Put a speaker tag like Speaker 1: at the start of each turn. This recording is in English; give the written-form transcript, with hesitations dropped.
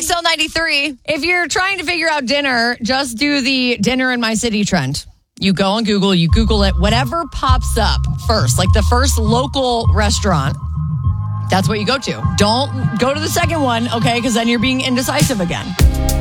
Speaker 1: XL93.
Speaker 2: If you're trying to figure out dinner, just do the dinner in my city trend. You go on Google, you Google it, whatever pops up first, like the first local restaurant, that's what you go to. Don't go to the second one, okay? Because then you're being indecisive again.